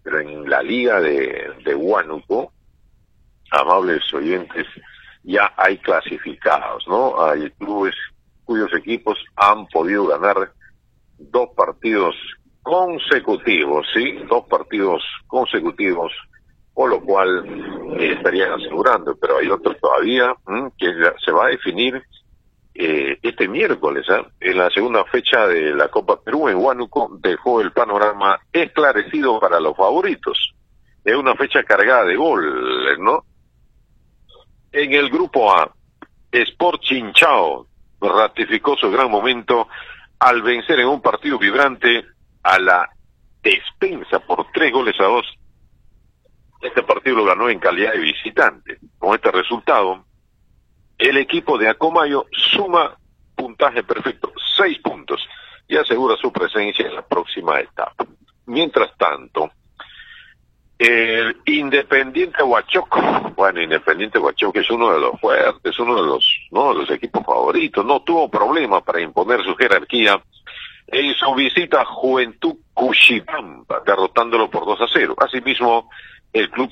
pero en la liga de Huánuco, amables oyentes, ya hay clasificados, ¿no? Hay clubes cuyos equipos han podido ganar 2 partidos consecutivos, ¿sí? 2 partidos consecutivos, por lo cual estarían asegurando, pero hay otros todavía que se va a definir este miércoles, en la segunda fecha de la Copa Perú en Huánuco. Dejó el panorama esclarecido para los favoritos. Es una fecha cargada de goles, ¿no? En el grupo A, Sport Chinchao ratificó su gran momento al vencer en un partido vibrante a la Despensa por 3-2. Este partido lo ganó en calidad de visitante. Con este resultado, el equipo de Acomayo suma puntaje perfecto, 6 puntos, y asegura su presencia en la próxima etapa. Mientras tanto, el Independiente Huachoco, Independiente Huachoco es uno de los fuertes, uno de los equipos favoritos, no tuvo problema para imponer su jerarquía en su visita a Juventud Cuchipampa, derrotándolo por 2-0. Asimismo, el club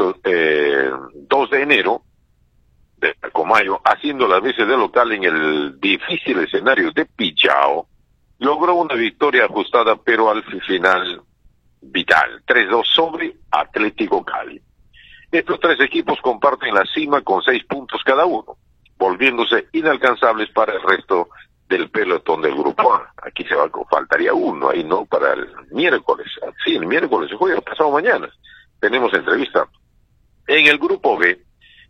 2 de enero de Acomayo, haciendo las veces de local en el difícil escenario de Pichao, logró una victoria ajustada, pero al final vital, 3-2 sobre Atlético Cali. Estos 3 equipos comparten la cima con 6 puntos cada uno, volviéndose inalcanzables para el resto del pelotón del grupo A. Aquí faltaría uno ahí, ¿no? Para el miércoles. Sí, el miércoles se juega, pasado mañana. Tenemos entrevista. En el grupo B,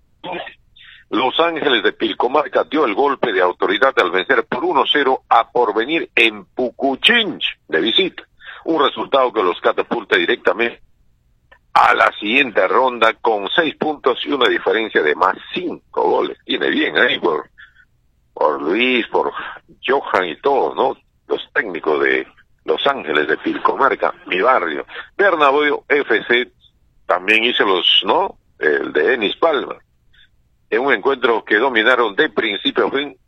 Los Ángeles de Pilcomayo dio el golpe de autoridad al vencer por 1-0 a Porvenir en Pucuchinch de visita. Un resultado que los catapulta directamente a la siguiente ronda con 6 puntos y una diferencia de más 5 goles. Tiene bien ahí por Luis, por Johan y todos, ¿no? Los técnicos de Los Ángeles de Pilcomayo, mi barrio. Bernabéu FC también hizo el de Enis Palma, en un encuentro que dominaron de principio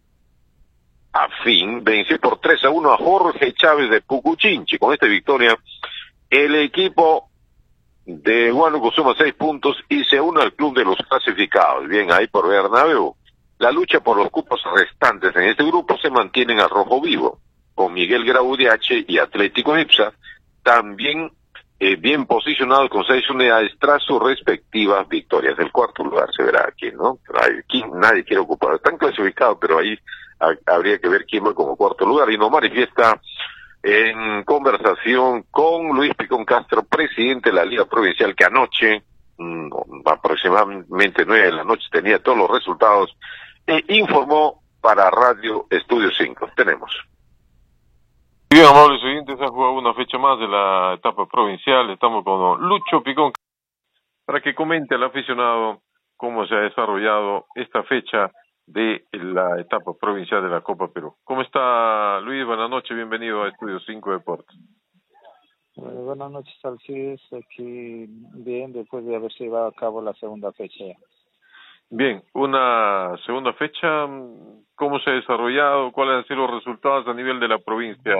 a fin, venció por 3-1 a Jorge Chávez de Pucuchinchi. Con esta victoria, el equipo de Huánuco suma 6 puntos y se une al club de los clasificados. Bien, ahí por Bernabéu. La lucha por los cupos restantes en este grupo se mantienen al rojo vivo, con Miguel Grau de H y Atlético Ipsa, también bien posicionados con 6 unidades tras sus respectivas victorias. El cuarto lugar se verá aquí, ¿no? Aquí nadie quiere ocupar. Están clasificados, pero ahí habría que ver quién va como cuarto lugar. Y nos manifiesta en conversación con Luis Picón Castro, presidente de la Liga Provincial, que anoche, aproximadamente 9 de la noche, tenía todos los resultados e informó para Radio Estudio 5. Tenemos. Bien, amables oyentes, han jugado una fecha más de la etapa provincial. Estamos con Lucho Picón para que comente al aficionado cómo se ha desarrollado esta fecha de la etapa provincial de la Copa Perú. ¿Cómo está, Luis? Buenas noches, bienvenido a Estudio 5 Deportes. Buenas noches, Alcides. Aquí bien, después de haberse llevado a cabo la segunda fecha ya. Bien, una segunda fecha, ¿cómo se ha desarrollado? ¿Cuáles han sido los resultados a nivel de la provincia?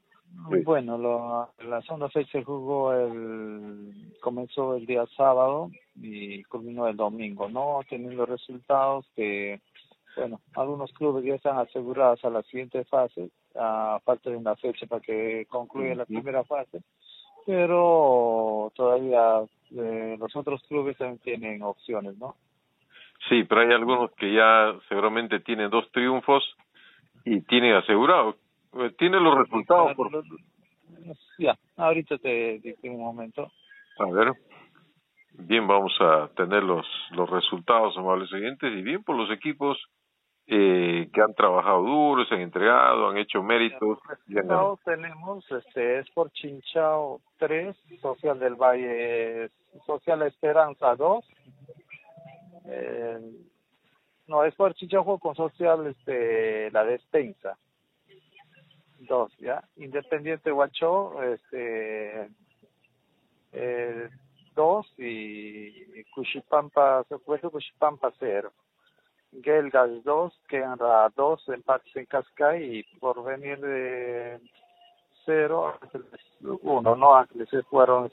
Bueno, la segunda fecha se jugó comenzó el día sábado y culminó el domingo, ¿no? Teniendo resultados que, bueno, algunos clubes ya están asegurados a la siguiente fase, a falta de una fecha para que concluya la primera fase, pero todavía los otros clubes también tienen opciones, ¿no? Sí, pero hay algunos que ya seguramente tienen 2 triunfos y tienen asegurado. ¿Tiene los resultados? Ya, ahorita te digo un momento. A ver. Bien, vamos a tener los resultados, amables oyentes, y bien por los equipos que han trabajado duro, se han entregado, han hecho méritos. Tenemos Sport Chinchao 3, Social del Valle, Social Esperanza 2. Sport Chinchao jugó con Social la Despensa 2, ¿ya? Independiente Huacho 2 y Cuchipampa 0. Gelgas 2, Kenra 2, empates en Cascay y Porvenir de 0, 1, ¿no? Ángeles fueron